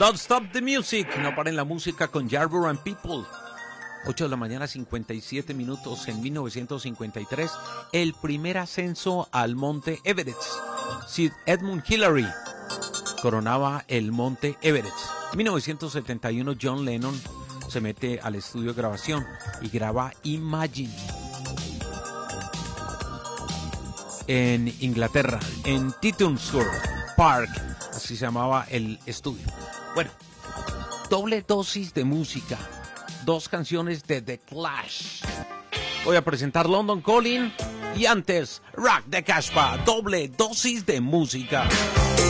Don't Stop the Music. No paren la música con Yarborough and People. 8 de la mañana, 57 minutos. En 1953, el primer ascenso al monte Everest. Sir Edmund Hillary coronaba el monte Everest. 1971, John Lennon se mete al estudio de grabación y graba Imagine. En Inglaterra, en Titchurch Park, así se llamaba el estudio. Bueno, doble dosis de música. 2 canciones de The Clash. Voy a presentar London Calling y antes Rock the Casbah. Doble dosis de música.